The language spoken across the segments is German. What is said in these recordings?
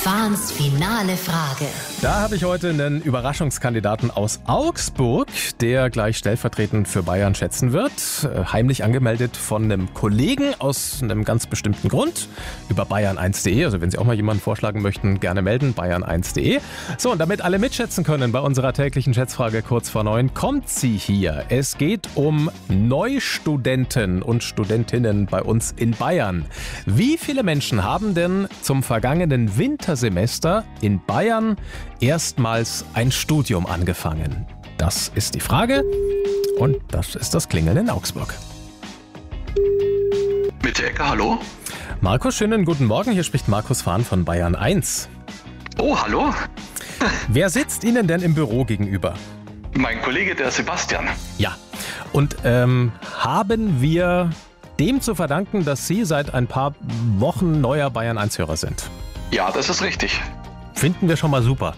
Fahns finale Frage. Da habe ich heute einen Überraschungskandidaten aus Augsburg, der gleich stellvertretend für Bayern schätzen wird. Heimlich angemeldet von einem Kollegen aus einem ganz bestimmten Grund über bayern1.de. Also wenn Sie auch mal jemanden vorschlagen möchten, gerne melden, bayern1.de. So, und damit alle mitschätzen können bei unserer täglichen Schätzfrage kurz vor 9, kommt sie hier. Es geht um Neustudenten und Studentinnen bei uns in Bayern. Wie viele Menschen haben denn zum vergangenen Wintersemester in Bayern erstmals ein Studium angefangen? Das ist die Frage und das ist das Klingeln in Augsburg. Mitte Ecke, hallo? Markus, schönen guten Morgen. Hier spricht Markus Fahn von Bayern 1. Oh, hallo? Wer sitzt Ihnen denn im Büro gegenüber? Mein Kollege, der Sebastian. Ja. Und haben wir dem zu verdanken, dass Sie seit ein paar Wochen neuer Bayern 1-Hörer sind? Ja, das ist richtig. Finden wir schon mal super.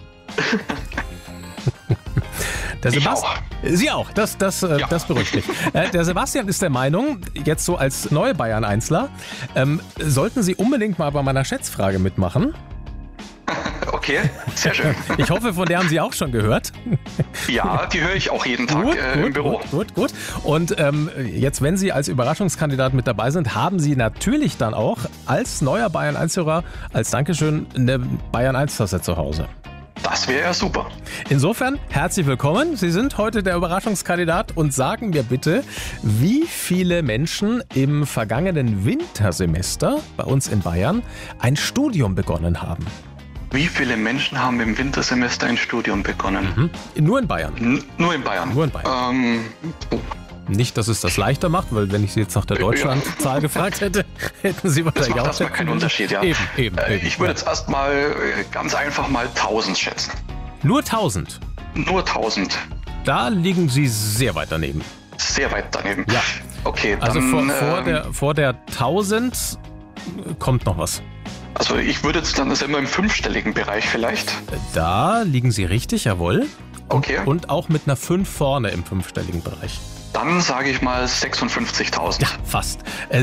Ich auch. Sie auch, das beruhigt mich. Der Sebastian ist der Meinung, jetzt so als neue Bayern-Einzler, sollten Sie unbedingt mal bei meiner Schätzfrage mitmachen. Okay, sehr schön. Ich hoffe, von der haben Sie auch schon gehört. Ja, die höre ich auch jeden Tag im Büro. Gut. Und jetzt, wenn Sie als Überraschungskandidat mit dabei sind, haben Sie natürlich dann auch als neuer Bayern 1-Hörer als Dankeschön eine Bayern 1-Tasse zu Hause. Das wäre ja super. Insofern, herzlich willkommen. Sie sind heute der Überraschungskandidat und sagen mir bitte, wie viele Menschen im vergangenen Wintersemester bei uns in Bayern ein Studium begonnen haben. Wie viele Menschen haben im Wintersemester ein Studium begonnen? Nur in Bayern. Nur in Bayern. Nur in Bayern. Nicht, dass es das leichter macht, weil wenn ich Sie jetzt nach der Deutschlandzahl gefragt hätte, hätten Sie wahrscheinlich auch... Das macht keinen Unterschied, ja. Eben. Ich würde jetzt erstmal ganz einfach mal 1000 schätzen. Nur 1000? Nur 1000. Da liegen Sie sehr weit daneben. Sehr weit daneben. Ja. Okay, Also dann... vor der 1000 kommt noch was. Also ich würde jetzt dann, das ist immer im fünfstelligen Bereich vielleicht. Da liegen Sie richtig, jawohl. Okay. Und auch mit einer 5 vorne im fünfstelligen Bereich. Dann sage ich mal 56.000. Ja, fast.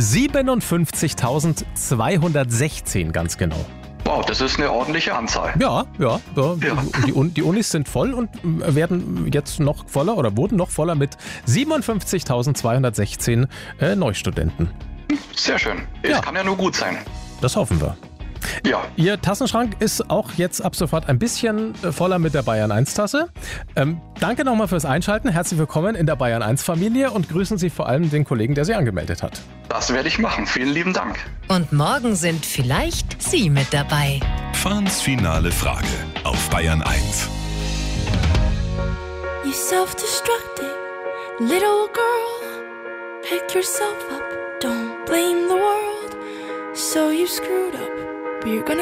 57.216 ganz genau. Wow, das ist eine ordentliche Anzahl. Ja. Die Unis sind voll und werden jetzt noch voller oder wurden noch voller mit 57.216 Neustudenten. Sehr schön. Es Ja. kann ja nur gut sein. Das hoffen wir. Ja. Ihr Tassenschrank ist auch jetzt ab sofort ein bisschen voller mit der Bayern 1 Tasse. Danke nochmal fürs Einschalten. Herzlich willkommen in der Bayern 1 Familie und grüßen Sie vor allem den Kollegen, der Sie angemeldet hat. Das werde ich machen. Vielen lieben Dank. Und morgen sind vielleicht Sie mit dabei. Fahns finale Frage auf Bayern 1. You self-destructing little girl. Pick yourself up, don't blame the world. So you screwed up, but you're gonna